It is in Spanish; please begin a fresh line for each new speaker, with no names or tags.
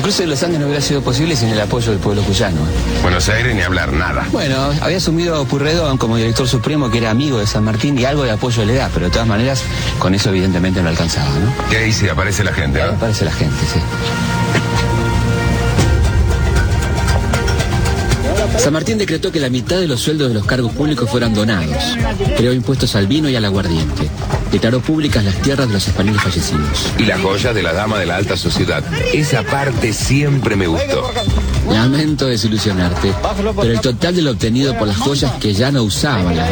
cruce de los Andes no hubiera sido posible sin el apoyo del pueblo cuyano.
Buenos Aires ni hablar, nada.
Bueno, había asumido Pueyrredón como director supremo, que era amigo de San Martín, y algo de apoyo le da, pero de todas maneras, con eso evidentemente no alcanzaba, ¿no?
¿Qué dice? Aparece la gente, ¿no?
Aparece la gente, sí. San Martín decretó que la mitad de los sueldos de los cargos públicos fueran donados. Creó impuestos al vino y al aguardiente. Declaró públicas las tierras de los españoles fallecidos.
Y las joyas de la dama de la alta sociedad. Esa parte siempre me gustó.
Lamento desilusionarte, pero el total de lo obtenido por las joyas que ya no usaban las